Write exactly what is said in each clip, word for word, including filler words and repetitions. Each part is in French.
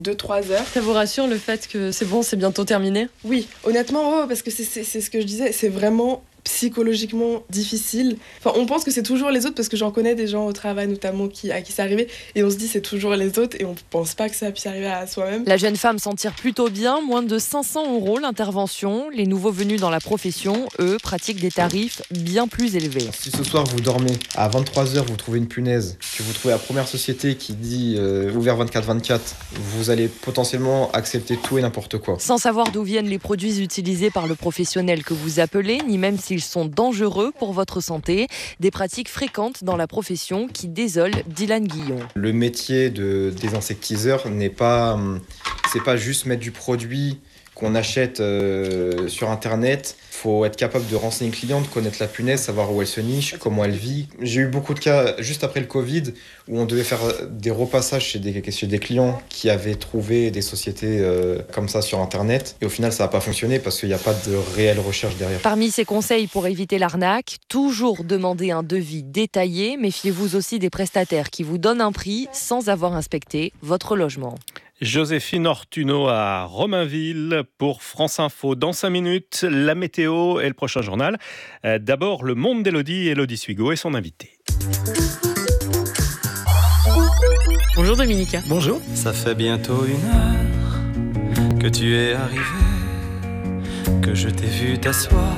deux trois heures. Ça vous rassure le fait que c'est bon, c'est bientôt terminé ? Oui, honnêtement, ouais, parce que c'est, c'est, c'est ce que je disais, c'est vraiment psychologiquement difficile. Enfin, on pense que c'est toujours les autres parce que j'en connais des gens au travail notamment qui, à qui c'est arrivé et on se dit c'est toujours les autres et on pense pas que ça puisse arriver à soi-même. La jeune femme s'en tire plutôt bien, moins de cinq cents euros l'intervention. Les nouveaux venus dans la profession, eux, pratiquent des tarifs bien plus élevés. Si ce soir vous dormez, à vingt-trois heures vous trouvez une punaise, que vous trouvez la première société qui dit euh, ouvert vingt-quatre vingt-quatre, vous allez potentiellement accepter tout et n'importe quoi. Sans savoir d'où viennent les produits utilisés par le professionnel que vous appelez, ni même s'ils sont dangereux pour votre santé. Des pratiques fréquentes dans la profession qui désolent Dylan Guillon. Le métier de désinsectiseur n'est pas, c'est pas juste mettre du produit qu'on achète euh, sur internet. Il faut être capable de renseigner une cliente, connaître la punaise, savoir où elle se niche, comment elle vit. J'ai eu beaucoup de cas juste après le Covid où on devait faire des repassages chez des, chez des clients qui avaient trouvé des sociétés euh, comme ça sur internet. Et au final, ça n'a pas fonctionné parce qu'il n'y a pas de réelle recherche derrière. Parmi ces conseils pour éviter l'arnaque, toujours demander un devis détaillé. Méfiez-vous aussi des prestataires qui vous donnent un prix sans avoir inspecté votre logement. Joséphine Ortuno à Romainville pour France Info. Dans cinq minutes, la météo et le prochain journal. Euh, d'abord, le monde d'Élodie, Élodie Suigo et son invité. Bonjour Dominica. Bonjour. Ça fait bientôt une heure que tu es arrivé, que je t'ai vu t'asseoir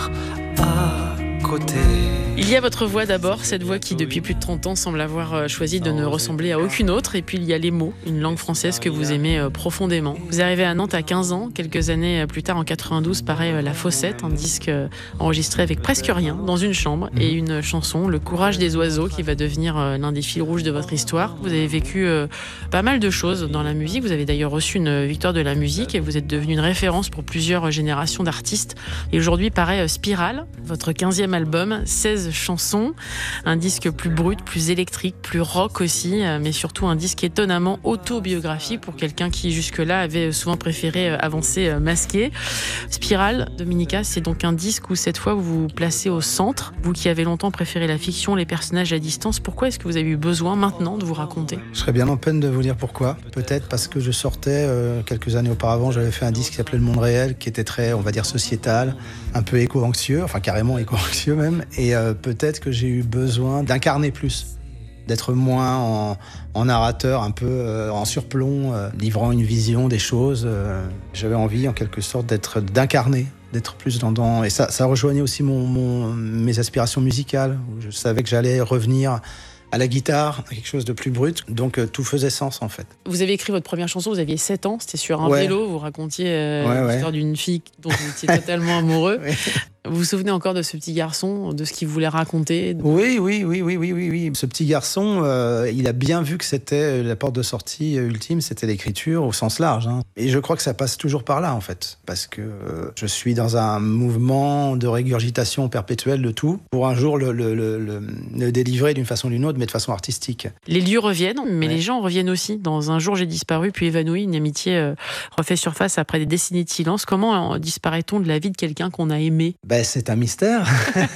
à côté. Il y a votre voix d'abord, cette voix qui depuis plus de trente ans semble avoir choisi de ne ressembler à aucune autre. Et puis il y a les mots, une langue française que vous aimez profondément. Vous arrivez à Nantes à quinze ans, quelques années plus tard en quatre-vingt-douze paraît La Fossette, un disque enregistré avec presque rien, dans une chambre, et une chanson, Le Courage des oiseaux, qui va devenir l'un des fils rouges de votre histoire. Vous avez vécu pas mal de choses dans la musique, vous avez d'ailleurs reçu une victoire de la musique et vous êtes devenu une référence pour plusieurs générations d'artistes. Et aujourd'hui paraît Spirale, votre quinzième album, seize chansons, un disque plus brut, plus électrique, plus rock aussi, mais surtout un disque étonnamment autobiographique pour quelqu'un qui jusque-là avait souvent préféré avancer masqué. Spirale, Dominica, c'est donc un disque où cette fois vous vous placez au centre, vous qui avez longtemps préféré la fiction, les personnages à distance. Pourquoi est-ce que vous avez eu besoin maintenant de vous raconter ? Je serais bien en peine de vous dire pourquoi. Peut-être parce que je sortais, euh, quelques années auparavant, j'avais fait un disque qui s'appelait Le Monde Réel, qui était très, on va dire, sociétal, un peu éco-anxieux, enfin carrément éco-anxieux même, et euh, peut-être que j'ai eu besoin d'incarner plus, d'être moins en, en narrateur, un peu euh, en surplomb, euh, livrant une vision des choses. Euh, j'avais envie, en quelque sorte, d'être, d'incarner, d'être plus dans... dans et ça, ça rejoignait aussi mon, mon, mes aspirations musicales, où je savais que j'allais revenir à la guitare, à quelque chose de plus brut, donc euh, tout faisait sens en fait. Vous avez écrit votre première chanson, vous aviez sept ans, c'était sur un ouais. vélo, vous racontiez euh, ouais, l'histoire ouais. d'une fille dont vous étiez totalement amoureux. ouais. Vous vous souvenez encore de ce petit garçon, de ce qu'il voulait raconter ? Oui, oui, oui, oui, oui, oui, oui. Ce petit garçon, euh, il a bien vu que c'était la porte de sortie ultime, c'était l'écriture au sens large. Hein. Et je crois que ça passe toujours par là, en fait, parce que euh, je suis dans un mouvement de régurgitation perpétuelle de tout, pour un jour le, le, le, le, le délivrer d'une façon ou d'une autre, mais de façon artistique. Les lieux reviennent, mais ouais. les gens reviennent aussi. Dans Un jour j'ai disparu, puis évanoui, une amitié euh, refait surface après des décennies de silence. Comment euh, disparaît-on de la vie de quelqu'un qu'on a aimé ? Ben, c'est un mystère.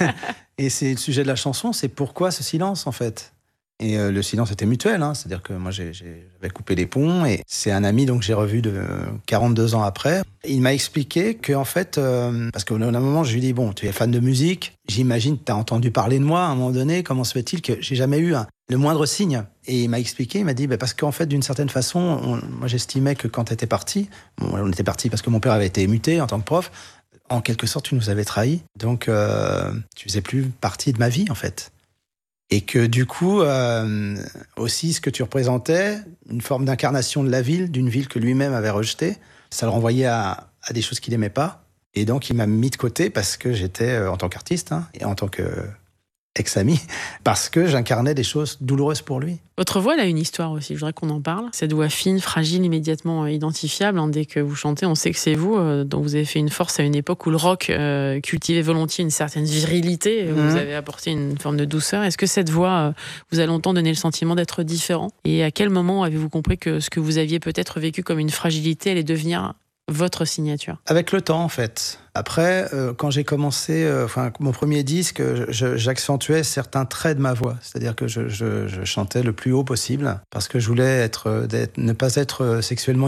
Et c'est le sujet de la chanson, c'est pourquoi ce silence, en fait. Et euh, le silence était mutuel, hein, c'est-à-dire que moi j'ai, j'ai, j'avais coupé les ponts, et c'est un ami donc j'ai revu de euh, quarante-deux ans après. Il m'a expliqué que en fait, euh, parce qu'à un moment je lui ai dit bon, tu es fan de musique, j'imagine que tu as entendu parler de moi à un moment donné, comment se fait-il que j'ai jamais eu un, le moindre signe ? Et il m'a expliqué, il m'a dit bah, parce qu'en fait d'une certaine façon, on, moi j'estimais que quand tu étais parti, bon, on était parti parce que mon père avait été muté en tant que prof, en quelque sorte, tu nous avais trahis. Donc, euh, tu faisais plus partie de ma vie, en fait. Et que du coup, euh, aussi, ce que tu représentais, une forme d'incarnation de la ville, d'une ville que lui-même avait rejetée, ça le renvoyait à, à des choses qu'il n'aimait pas. Et donc, il m'a mis de côté parce que j'étais, euh, en tant qu'artiste, hein, et en tant que ex-ami, parce que j'incarnais des choses douloureuses pour lui. Votre voix, elle a une histoire aussi, je voudrais qu'on en parle. Cette voix fine, fragile, immédiatement identifiable. Hein, dès que vous chantez, on sait que c'est vous, euh, dont vous avez fait une force à une époque où le rock euh, cultivait volontiers une certaine virilité, où mmh. vous avez apporté une forme de douceur. Est-ce que cette voix euh, vous a longtemps donné le sentiment d'être différent ? Et à quel moment avez-vous compris que ce que vous aviez peut-être vécu comme une fragilité allait devenir votre signature? Avec le temps, en fait. Après, euh, quand j'ai commencé, euh, enfin, mon premier disque, je, j'accentuais certains traits de ma voix. C'est-à-dire que je, je, je chantais le plus haut possible parce que je voulais être, d'être, ne pas être sexuellement